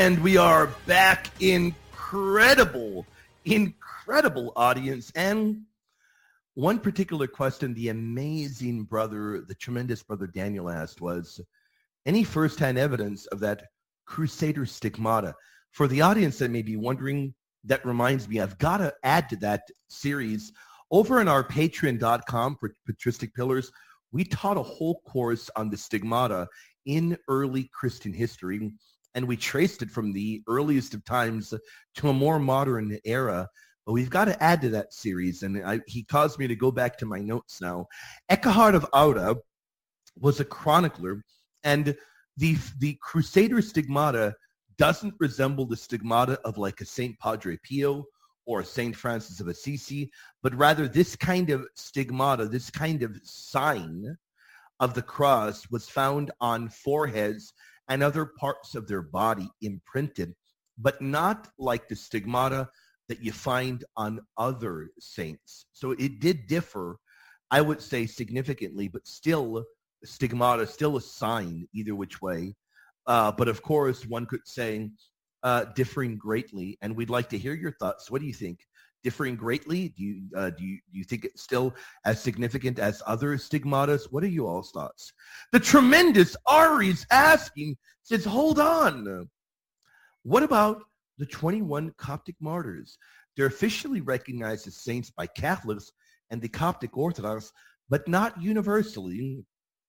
And we are back. Incredible audience. And one particular question the amazing brother, the tremendous brother Daniel asked was, any firsthand evidence of that Crusader stigmata? For the audience that may be wondering, that reminds me, I've got to add to that series. Over on our patreon.com for Patristic Pillars, we taught a whole course on the stigmata in early Christian history, and we traced it from the earliest of times to a more modern era. But we've got to add to that series, and he caused me to go back to my notes now. Eckhard of Auda was a chronicler, and the Crusader stigmata doesn't resemble the stigmata of like a Saint Padre Pio or a Saint Francis of Assisi, but rather this kind of stigmata, this kind of sign of the cross was found on foreheads and other parts of their body imprinted, but not like the stigmata that you find on other saints. So it did differ, I would say, significantly, but still stigmata, still a sign either which way. But of course, one could say differing greatly, and we'd like to hear your thoughts. What do you think? Differing greatly? Do you think it's still as significant as other stigmatas? What are you all's thoughts? The tremendous Ari's asking, says, hold on. What about the 21 Coptic martyrs? They're officially recognized as saints by Catholics and the Coptic Orthodox, but not universally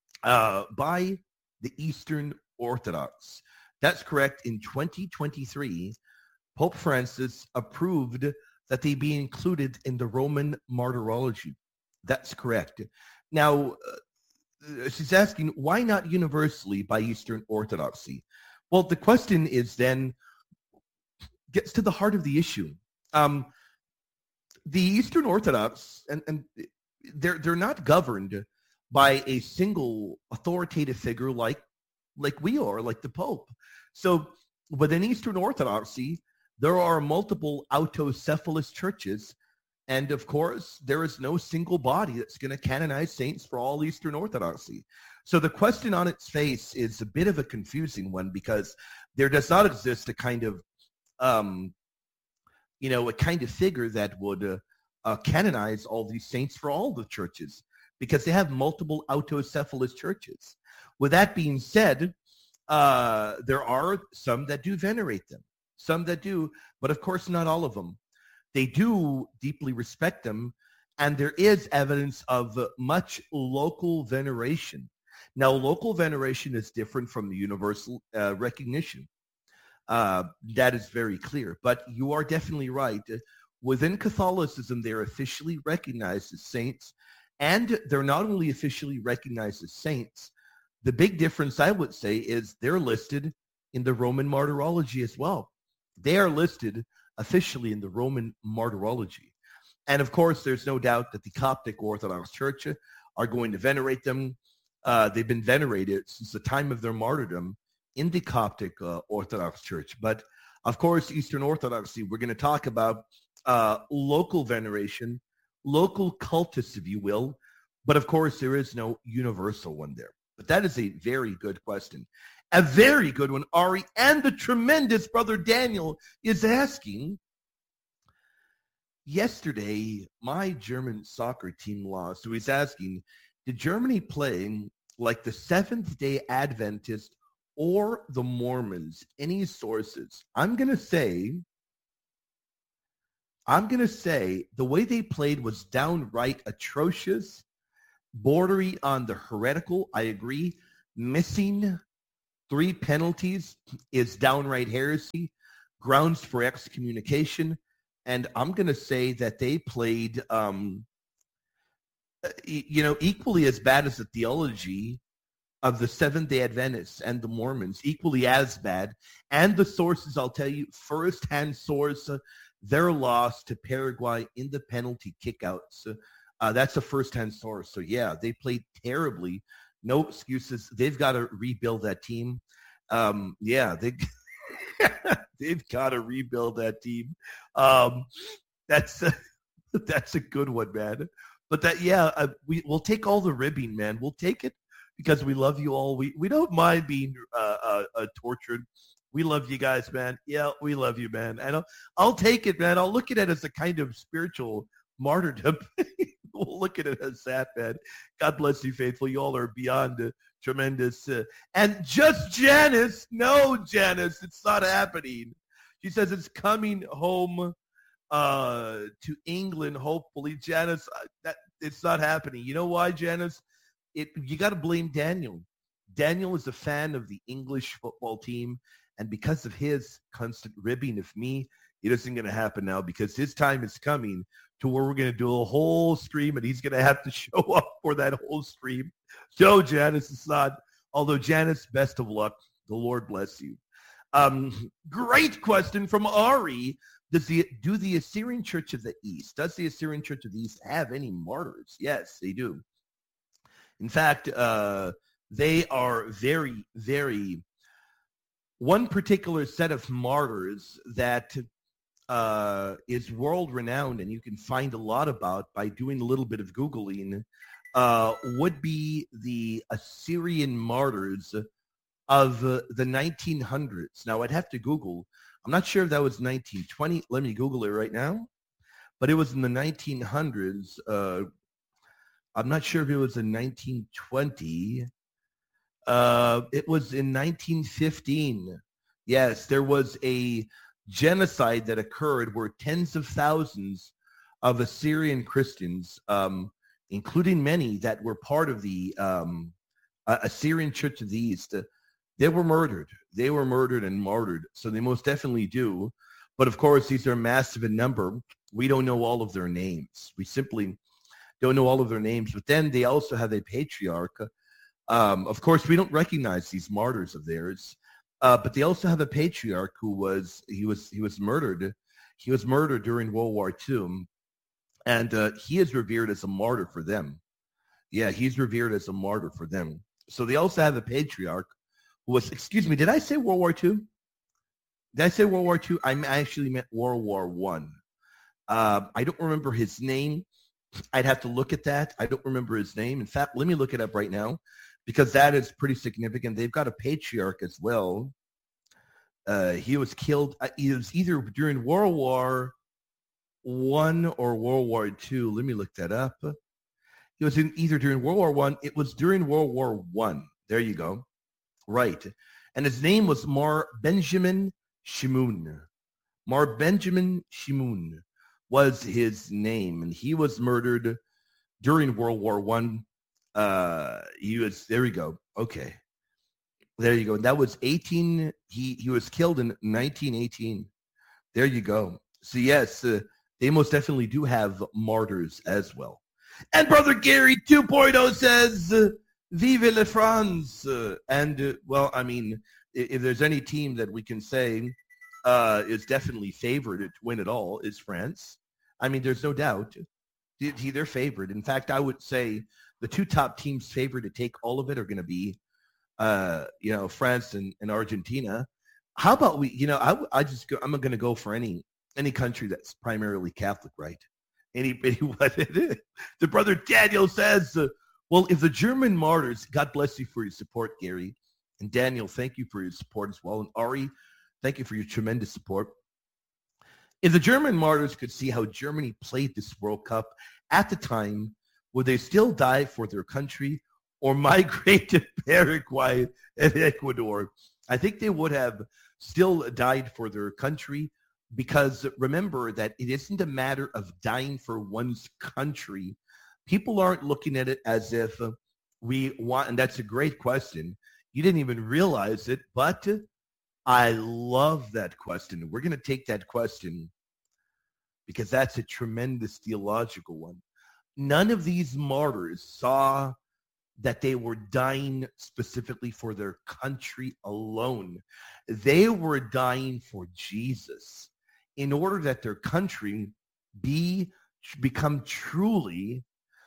by the Eastern Orthodox. That's correct. In 2023, Pope Francis approved that they be included in the Roman Martyrology. That's correct. Now, she's asking, why not universally by Eastern Orthodoxy? Well, the question is then, gets to the heart of the issue. The Eastern Orthodox, and they're not governed by a single authoritative figure like we are, like the Pope. So within Eastern Orthodoxy, there are multiple autocephalous churches, and of course, there is no single body that's going to canonize saints for all Eastern Orthodoxy. So the question on its face is a bit of a confusing one, because there does not exist a kind of a kind of figure that would canonize all these saints for all the churches, because they have multiple autocephalous churches. With that being said, there are some that do venerate them, some that do, but of course not all of them. They do deeply respect them, and there is evidence of much local veneration. Now, local veneration is different from the universal recognition. That is very clear, but you are definitely right. Within Catholicism, they're officially recognized as saints, and they're not only officially recognized as saints, the big difference, I would say, is they're listed in the Roman Martyrology as well. They are listed officially in the Roman Martyrology. And of course, there's no doubt that the Coptic Orthodox Church are going to venerate them. They've been venerated since the time of their martyrdom in the Coptic Orthodox Church. But of course, Eastern Orthodoxy, we're going to talk about local veneration, local cultus, if you will. But of course, there is no universal one there. But that is a very good question. A very good one, Ari. And the tremendous brother Daniel is asking, yesterday, my German soccer team lost. So he's asking, did Germany play like the Seventh-day Adventist or the Mormons? Any sources? I'm going to say the way they played was downright atrocious, bordering on the heretical. I agree. Missing 3 penalties is downright heresy, grounds for excommunication. And I'm going to say that they played, equally as bad as the theology of the Seventh-day Adventists and the Mormons, equally as bad. And the sources, I'll tell you, first-hand source, their loss to Paraguay in the penalty kickouts. That's a first-hand source. So, yeah, they played terribly. No excuses. They've got to rebuild that team. They've got to rebuild that team. That's a good one, man. But we'll take all the ribbing, man. We'll take it. because we love you all. We don't mind being tortured. We love you guys, man. Yeah, we love you, man. And I'll take it, man. I'll look at it as a kind of spiritual martyrdom. We'll look at it as that, man. God bless you, faithful. You all are beyond tremendous. And just Janice. No, Janice, it's not happening. She says it's coming home to England, hopefully. Janice, that it's not happening. You know why, Janice? You got to blame Daniel. Daniel is a fan of the English football team, and because of his constant ribbing of me, it isn't going to happen now because his time is coming to where we're going to do a whole stream, and he's going to have to show up for that whole stream. So, Janice, it's not. Although, Janice, best of luck. The Lord bless you. Great question from Ari. Do the Assyrian Church of the East, does the Assyrian Church of the East have any martyrs? Yes, they do. In fact, they are very, very, one particular set of martyrs that is world-renowned, and you can find a lot about by doing a little bit of Googling, would be the Assyrian martyrs of the 1900s. Now, I'd have to Google. I'm not sure if that was 1920. Let me Google it right now. But it was in the 1900s. I'm not sure if it was in 1920. It was in 1915. Yes, there was a genocide that occurred where tens of thousands of Assyrian Christians, including many that were part of the Assyrian Church of the East, they were murdered. They were murdered and martyred. So they most definitely do. But of course, these are massive in number. We don't know all of their names. We simply don't know all of their names. But then they also have a patriarch. Of course, we don't recognize these martyrs of theirs. But they also have a patriarch who was murdered. He was murdered during World War II. And he is revered as a martyr for them. Yeah, he's revered as a martyr for them. So they also have a patriarch who was, excuse me, did I say World War II? Did I say World War II? I actually meant World War I. I don't remember his name. I'd have to look at that. I don't remember his name. In fact, let me look it up right now because that is pretty significant. They've got a patriarch as well. He was killed. It was either during World War I or World War II. Let me look that up. It was either during World War I. It was during World War I. There you go. Right. And his name was Mar Benjamin Shimoun. Mar Benjamin Shimoun was his name. And he was murdered during World War I. There we go. Okay. There you go. And that was he was killed in 1918. There you go. So yes, they most definitely do have martyrs as well. And Brother Gary 2.0 says, Vive la France. Well, I mean, if there's any team that we can say is definitely favored to win it all, is France. I mean, there's no doubt. They're favored. In fact, I would say the two top teams favored to take all of it are going to be, France and Argentina. How about we, I'm going to go for any country that's primarily Catholic, right? The Brother Daniel says, well, if the German martyrs, God bless you for your support, Gary. And Daniel, thank you for your support as well. And Ari, thank you for your tremendous support. If the German martyrs could see how Germany played this World Cup at the time, would they still die for their country or migrate to Paraguay and Ecuador? I think they would have still died for their country because remember that it isn't a matter of dying for one's country. People aren't looking at it as if we want, and that's a great question. You didn't even realize it, but I love that question. We're going to take that question because that's a tremendous theological one. None of these martyrs saw that they were dying specifically for their country alone. They were dying for Jesus in order that their country become truly,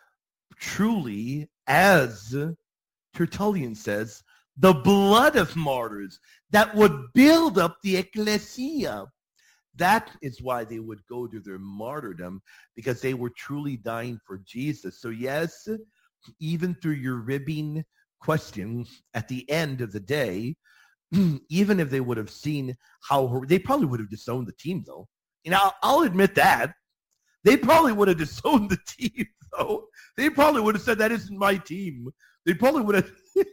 as Tertullian says, the blood of martyrs that would build up the ecclesia. That is why they would go to their martyrdom, because they were truly dying for Jesus. So yes, even through your ribbing, question at the end of the day, even if they would have seen how they probably would have disowned the team, though. I'll admit that. They probably would have disowned the team, though. They probably would have said, that isn't my team. They probably would have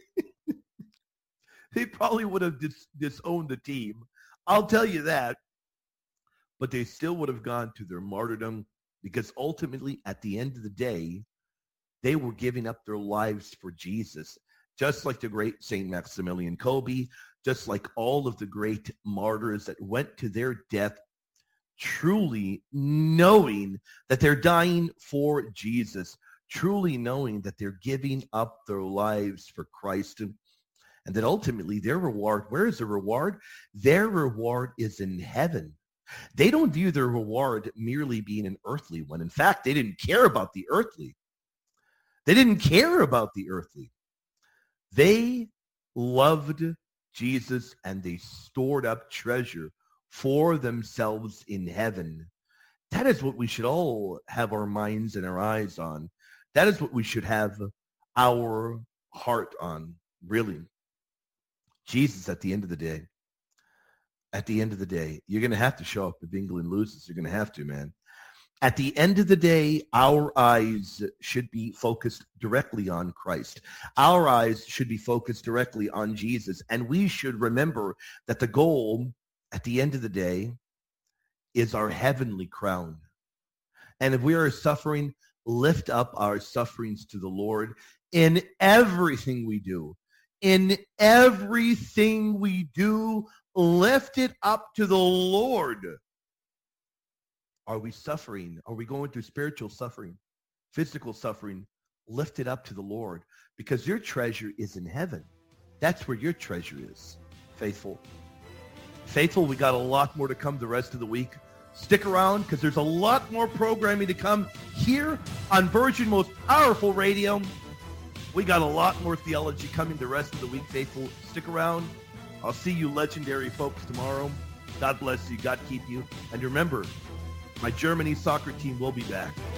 disowned the team. I'll tell you that. But they still would have gone to their martyrdom, because ultimately, at the end of the day, they were giving up their lives for Jesus, just like the great St. Maximilian Kolbe, just like all of the great martyrs that went to their death truly knowing that they're dying for Jesus, truly knowing that they're giving up their lives for Christ, and that ultimately their reward, where is the reward? Their reward is in heaven. They don't view their reward merely being an earthly one. In fact, they didn't care about the earthly. They didn't care about the earthly. They loved Jesus, and they stored up treasure for themselves in heaven. That is what we should all have our minds and our eyes on. That is what we should have our heart on, really. Jesus, at the end of the day. At the end of the day, you're going to have to show up if England loses. You're going to have to, man. At the end of the day, our eyes should be focused directly on Christ. Our eyes should be focused directly on Jesus. And we should remember that the goal at the end of the day is our heavenly crown. And if we are suffering, lift up our sufferings to the Lord in everything we do. In everything we do, lift it up to the Lord. Are we suffering? Are we going through spiritual suffering, physical suffering? Lift it up to the Lord, because your treasure is in heaven. That's where your treasure is. Faithful. Faithful, we got a lot more to come the rest of the week. Stick around, because there's a lot more programming to come here on Virgin Most Powerful Radio. We got a lot more theology coming the rest of the week, Faithful. Stick around. I'll see you legendary folks tomorrow. God bless you. God keep you. And remember, my Germany soccer team will be back.